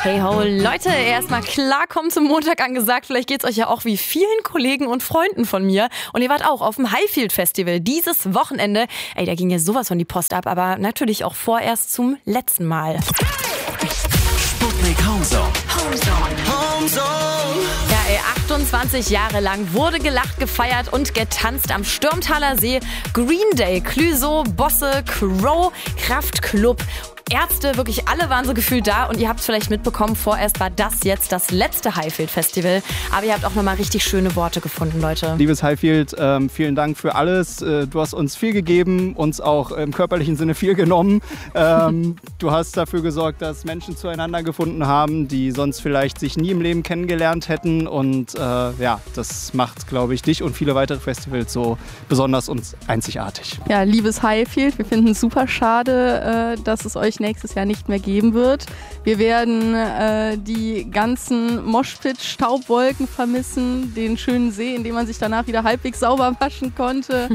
Hey ho, Leute, erstmal klarkommen zum Montag angesagt. Vielleicht geht's euch ja auch wie vielen Kollegen und Freunden von mir. Und ihr wart auch auf dem Highfield Festival dieses Wochenende. Ey, da ging ja sowas von die Post ab, aber natürlich auch vorerst zum letzten Mal. Sputnik Homezone. Ja, ey, 28 Jahre lang wurde gelacht, gefeiert und getanzt am Stürmtaler See. Green Day, Clüso, Bosse, Crow, Kraftklub, Ärzte, wirklich alle waren so gefühlt da und ihr habt es vielleicht mitbekommen, vorerst war das jetzt das letzte Highfield Festival, aber ihr habt auch nochmal richtig schöne Worte gefunden, Leute. Liebes Highfield, vielen Dank für alles. Du hast uns viel gegeben, uns auch im körperlichen Sinne viel genommen. Du hast dafür gesorgt, dass Menschen zueinander gefunden haben, die sonst vielleicht sich nie im Leben kennengelernt hätten und ja, das macht, glaube ich, dich und viele weitere Festivals so besonders und einzigartig. Ja, liebes Highfield, wir finden es super schade, dass es euch nächstes Jahr nicht mehr geben wird. Wir werden die ganzen Moshpit-Staubwolken vermissen, den schönen See, in dem man sich danach wieder halbwegs sauber waschen konnte.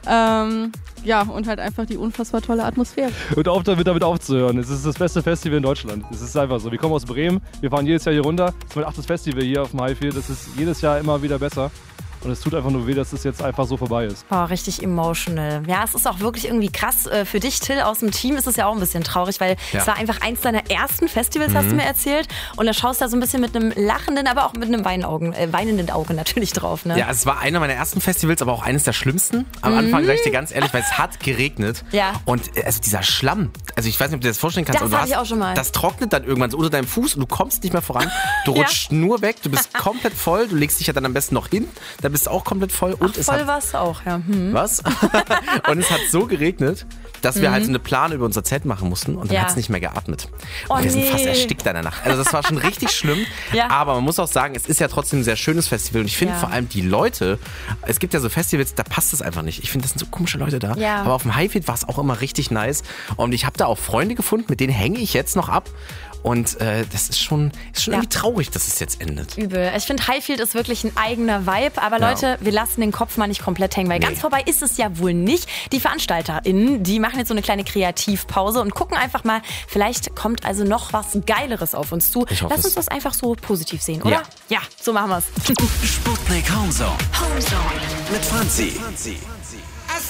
Ja, und halt einfach die unfassbar tolle Atmosphäre. Und auf damit aufzuhören. Es ist das beste Festival in Deutschland. Es ist einfach so. Wir kommen aus Bremen, wir fahren jedes Jahr hier runter. Das ist mein 8. Festival hier auf dem Highfield. Das ist jedes Jahr immer wieder besser. Und es tut einfach nur weh, dass es jetzt einfach so vorbei ist. Oh, richtig emotional. Ja, es ist auch wirklich irgendwie krass. Für dich, Till, aus dem Team ist es ja auch ein bisschen traurig, weil es war einfach eins deiner ersten Festivals, hast du mir erzählt. Und da schaust du da so ein bisschen mit einem lachenden, aber auch mit einem weinenden Auge natürlich drauf. Ne? Ja, es war einer meiner ersten Festivals, aber auch eines der schlimmsten. Am Anfang, sag ich dir ganz ehrlich, weil es hat geregnet. Ja. Und also dieser Schlamm, also ich weiß nicht, ob du dir das vorstellen kannst. Das hatte ich auch schon mal. Das trocknet dann irgendwann so unter deinem Fuß und du kommst nicht mehr voran. Du rutschst nur weg, du bist komplett voll, du legst dich ja dann am besten noch hin, dann bist du auch komplett voll. Und Ach, voll warst du auch, ja. Was? Und es hat so geregnet, dass wir halt so eine Plane über unser Zelt machen mussten und dann hat es nicht mehr geatmet. Und wir sind fast erstickt in der Nacht. Also das war schon richtig schlimm. Aber man muss auch sagen, es ist ja trotzdem ein sehr schönes Festival und ich finde vor allem die Leute, es gibt ja so Festivals, da passt es einfach nicht. Ich finde, das sind so komische Leute da. Ja. Aber auf dem Highfield war es auch immer richtig nice und ich habe da auch Freunde gefunden, mit denen hänge ich jetzt noch ab. Und das ist schon irgendwie traurig, dass es jetzt endet. Übel. Ich finde, Highfield ist wirklich ein eigener Vibe. Aber Leute, wir lassen den Kopf mal nicht komplett hängen, weil ganz vorbei ist es ja wohl nicht. Die VeranstalterInnen, die machen jetzt so eine kleine Kreativpause und gucken einfach mal, vielleicht kommt also noch was Geileres auf uns zu. Lass uns das einfach so positiv sehen, oder? Ja, so machen wir's. Sputnik Homezone. Mit Franzi.